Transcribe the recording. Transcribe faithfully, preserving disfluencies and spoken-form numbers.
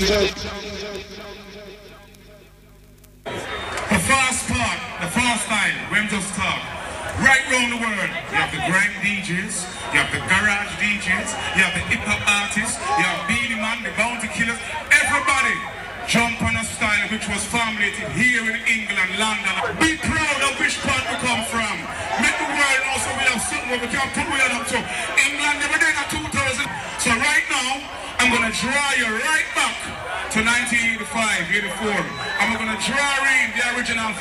The fast part, the fast style, when just talk. Right round the world, you have the grime D Js, you have the garage D Js, you have the hip hop artists, you have Beenie Man, the Bounty Killers. Everybody jump on a style which was formulated here in England, London. Be proud of which part we come from. Make the world know so we have something where we can put we up to. England never did in two thousand. So right now, I'm going to draw you right back to nineteen eighty-five, eighty-four. I'm going to draw in the original